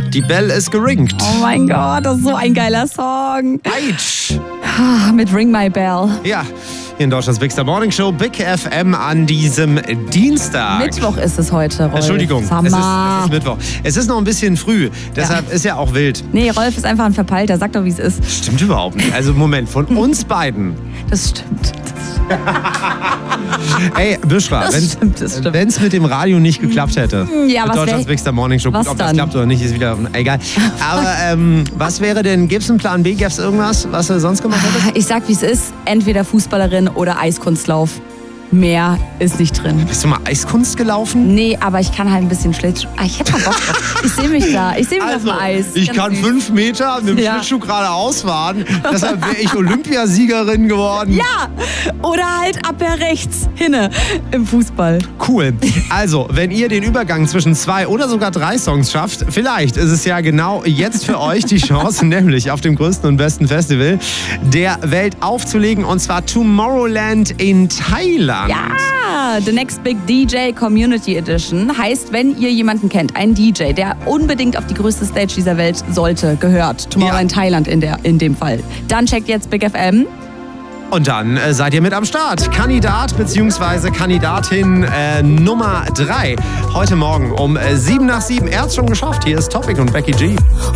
Die Bell ist geringt. Oh mein Gott, das ist so ein geiler Song. Eitsch. Mit Ring My Bell. Ja, hier in Deutschlands Big Star Morning Show, Big FM an diesem Dienstag. Mittwoch ist es heute, Rolf. Entschuldigung, es ist Mittwoch. Es ist noch ein bisschen früh, deshalb ist ja auch wild. Nee, Rolf ist einfach ein Verpeilter, sag doch, wie es ist. Stimmt überhaupt nicht. Also Moment, von uns beiden. Das stimmt. Ey, Büschra, wenn es mit dem Radio nicht geklappt hätte, ja, mit Deutschlands Big Star Morning Show, gut, ob das klappt oder nicht, ist wieder egal. Aber was wäre denn, gäbe es einen Plan B, gäbe es irgendwas, was du sonst gemacht hättest? Ich sag, wie es ist, entweder Fußballerin oder Eiskunstlauf. Mehr ist nicht drin. Bist du mal Eiskunst gelaufen? Nee, aber ich kann halt ein bisschen Schlittschuh. Ich hätte mal Bock drauf. Ich sehe mich da. Ich sehe mich auf dem Eis. Ich kann 5 Meter mit dem Schlittschuh geradeaus fahren. Deshalb wäre ich Olympiasiegerin geworden. Ja, oder halt Abwehr rechts hinne im Fußball. Cool. Also, wenn ihr den Übergang zwischen 2 oder sogar 3 Songs schafft, vielleicht ist es ja genau jetzt für euch die Chance, nämlich auf dem größten und besten Festival der Welt aufzulegen, und zwar Tomorrowland in Thailand. Ja, The Next Big DJ Community Edition heißt, wenn ihr jemanden kennt, einen DJ, der unbedingt auf die größte Stage dieser Welt gehört, Tomorrowland Thailand in dem Fall, dann checkt jetzt Big FM. Und dann seid ihr mit am Start. Kandidat bzw. Kandidatin Nummer 3. Heute Morgen um 7 nach 7. Er hat's schon geschafft. Hier ist Topic und Becky G.